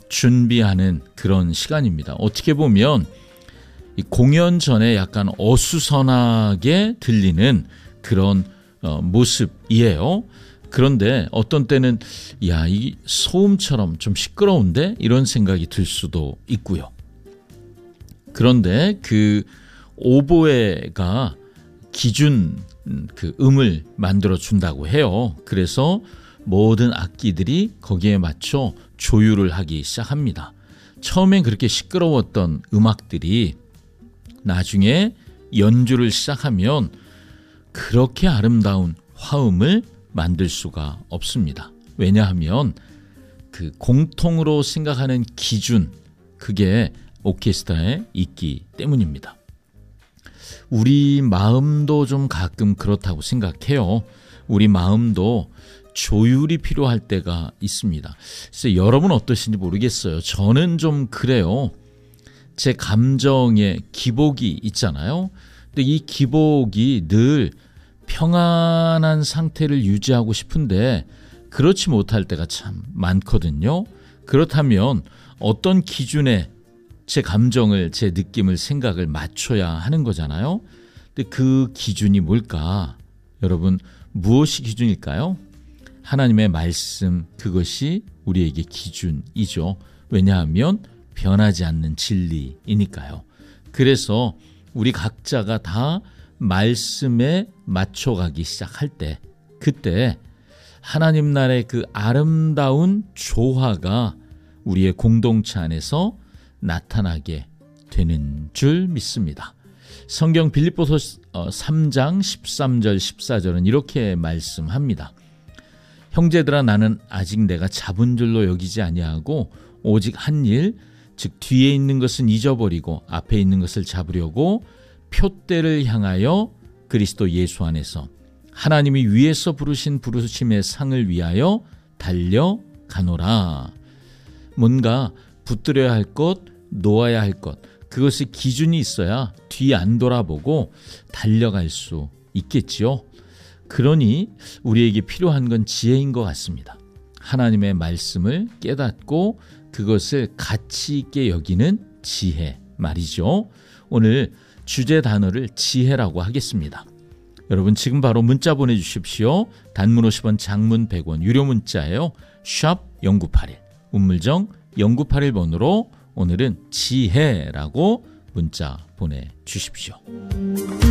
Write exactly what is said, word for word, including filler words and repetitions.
준비하는 그런 시간입니다. 어떻게 보면 이 공연 전에 약간 어수선하게 들리는 그런 어, 모습이에요. 그런데 어떤 때는 야, 이 소음처럼 좀 시끄러운데 이런 생각이 들 수도 있고요. 그런데 그 오보에가 기준 그 음을 만들어 준다고 해요. 그래서 모든 악기들이 거기에 맞춰 조율을 하기 시작합니다. 처음엔 그렇게 시끄러웠던 음악들이 나중에 연주를 시작하면 그렇게 아름다운 화음을 만들 수가 없습니다. 왜냐하면 그 공통으로 생각하는 기준, 그게 오케스트라에 있기 때문입니다. 우리 마음도 좀 가끔 그렇다고 생각해요. 우리 마음도 조율이 필요할 때가 있습니다. 그래서 여러분 어떠신지 모르겠어요. 저는 좀 그래요. 제 감정에 기복이 있잖아요. 근데 이 기복이 늘 평안한 상태를 유지하고 싶은데 그렇지 못할 때가 참 많거든요. 그렇다면 어떤 기준에 제 감정을, 제 느낌을, 생각을 맞춰야 하는 거잖아요. 근데 그 기준이 뭘까? 여러분, 무엇이 기준일까요? 하나님의 말씀, 그것이 우리에게 기준이죠. 왜냐하면 변하지 않는 진리이니까요. 그래서 우리 각자가 다 말씀에 맞춰가기 시작할 때, 그때 하나님 나라의 그 아름다운 조화가 우리의 공동체 안에서 나타나게 되는 줄 믿습니다. 성경 빌립보서 삼 장 십삼 절 십사 절은 이렇게 말씀합니다. 형제들아, 나는 아직 내가 잡은 줄로 여기지 아니하고 오직 한 일, 즉 뒤에 있는 것은 잊어버리고 앞에 있는 것을 잡으려고 표대를 향하여 그리스도 예수 안에서 하나님이 위에서 부르신 부르심의 상을 위하여 달려가노라. 뭔가 붙들어야 할 것, 놓아야 할 것, 그것이 기준이 있어야 뒤 안 돌아보고 달려갈 수 있겠지요. 그러니 우리에게 필요한 건 지혜인 것 같습니다. 하나님의 말씀을 깨닫고 그것을 가치 있게 여기는 지혜 말이죠. 오늘 주제 단어를 지혜라고 하겠습니다. 여러분 지금 바로 문자 보내주십시오. 단문 오십 원, 장문 백 원, 유료 문자예요. 샵 영구팔일, 우물정 영구팔일 번으로 오늘은 지혜라고 문자 보내주십시오.